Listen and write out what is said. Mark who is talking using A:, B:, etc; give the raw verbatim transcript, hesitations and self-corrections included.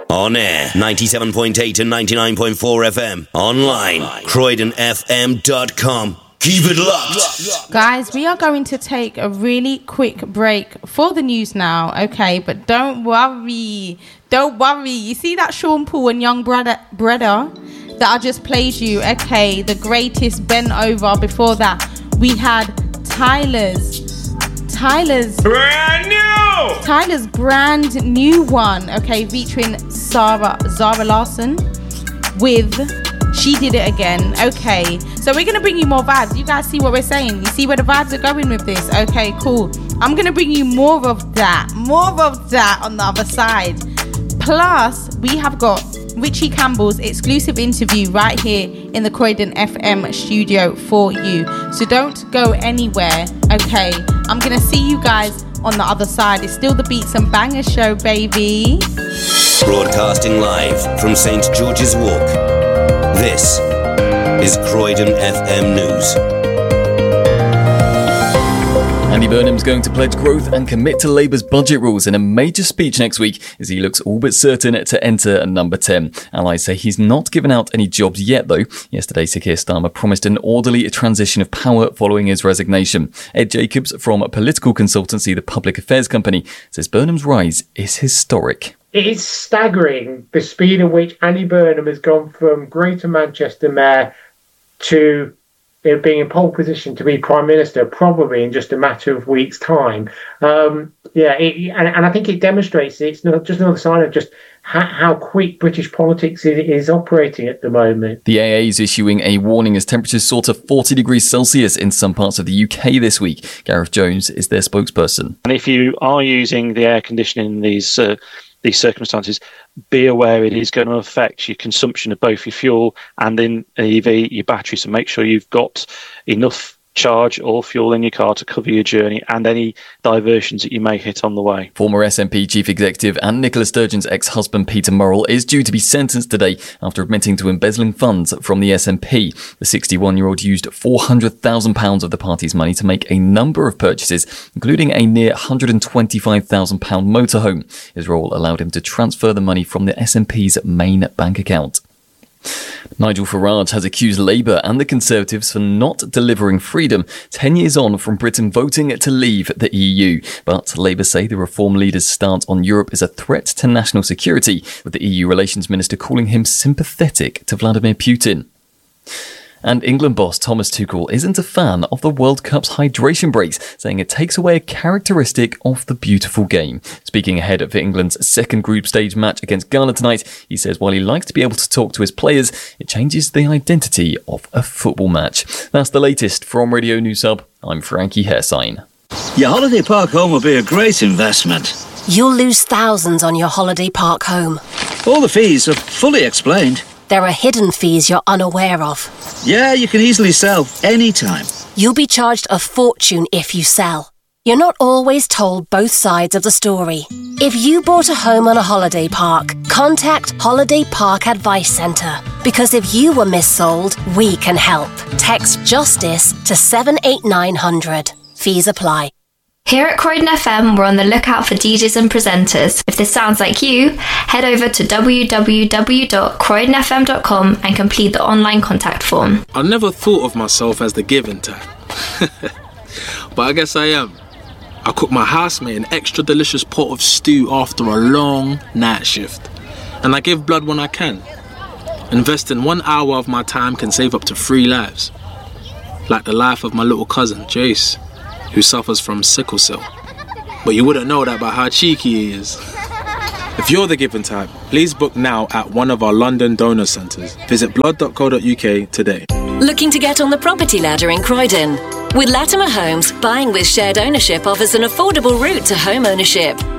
A: On air, ninety-seven point eight and ninety-nine point four F M. Online, croydon f m dot com. Keep it locked.
B: Guys, we are going to take a really quick break for the news now, okay? But don't worry. Don't worry. You see that Sean Paul and Young Brother, brother that I just played you? Okay, the greatest bent over. Before that, we had Tyler's. Tyler's
C: brand new
B: Tyler's brand new one, okay, featuring Zara Zara Larsson with She Did It Again. Okay, so we're gonna bring you more vibes. You guys see what we're saying? You see where the vibes are going with this? Okay, cool. I'm gonna bring you more of that, more of that on the other side. Plus, we have got Richie Campbell's exclusive interview right here in the Croydon F M studio for you. So don't go anywhere, okay? I'm going to see you guys on the other side. It's still the Beats and Bangers show, baby.
A: Broadcasting live from Saint George's Walk. This is Croydon F M News.
D: Andy Burnham's going to pledge growth and commit to Labour's budget rules in a major speech next week as he looks all but certain to enter number ten. Allies say he's not given out any jobs yet, though. Yesterday, Sir Keir Starmer promised an orderly transition of power following his resignation. Ed Jacobs from political consultancy The Public Affairs Company says Burnham's rise is historic.
E: It is staggering the speed at which Andy Burnham has gone from Greater Manchester Mayor to being in pole position to be Prime Minister, probably in just a matter of weeks' time. Um, yeah, it, and, and I think it demonstrates it's not just another sign of just how, how quick British politics is, is operating at the moment.
D: The A A is issuing a warning as temperatures soar to forty degrees Celsius in some parts of the U K this week. Gareth Jones is their spokesperson.
F: And if you are using the air conditioning in these uh, these circumstances, be aware it is going to affect your consumption of both your fuel and in E V, your battery. So make sure you've got enough charge or fuel in your car to cover your journey and any diversions that you may hit on the way.
D: Former S N P Chief Executive and Nicola Sturgeon's ex-husband Peter Murrell is due to be sentenced today after admitting to embezzling funds from the S N P. The sixty-one-year-old used four hundred thousand pounds of the party's money to make a number of purchases, including a near one hundred twenty-five thousand pounds motorhome. His role allowed him to transfer the money from the S N P's main bank account. Nigel Farage has accused Labour and the Conservatives for not delivering freedom ten years on from Britain voting to leave the E U. But Labour say the Reform leader's stance on Europe is a threat to national security, with the E U Relations Minister calling him sympathetic to Vladimir Putin. And England boss Thomas Tuchel isn't a fan of the World Cup's hydration breaks, saying it takes away a characteristic of the beautiful game. Speaking ahead of England's second group stage match against Ghana tonight, he says while he likes to be able to talk to his players, it changes the identity of a football match. That's the latest from Radio News Hub. I'm Frankie Hairsign.
G: Your holiday park home will be a great investment.
H: You'll lose thousands on your holiday park home.
G: All the fees are fully explained.
H: There are hidden fees you're unaware of.
G: Yeah, you can easily sell anytime.
H: You'll be charged a fortune if you sell. You're not always told both sides of the story. If you bought a home on a holiday park, contact Holiday Park Advice Centre. Because if you were missold, we can help. Text JUSTICE to seven eight nine hundred. Fees apply.
I: Here at Croydon F M, we're on the lookout for D Js and presenters. If this sounds like you, head over to w w w dot croydon f m dot com and complete the online contact form.
J: I never thought of myself as the giving type, but I guess I am. I cook my housemate an extra delicious pot of stew after a long night shift, and I give blood when I can. Investing one hour of my time can save up to three lives, like the life of my little cousin, Jace, who suffers from sickle cell. But you wouldn't know that by how cheeky he is. If you're the giving type, please book now at one of our London donor centres. Visit blood dot co dot u k today.
K: Looking to get on the property ladder in Croydon? With Latimer Homes, buying with shared ownership offers an affordable route to home ownership.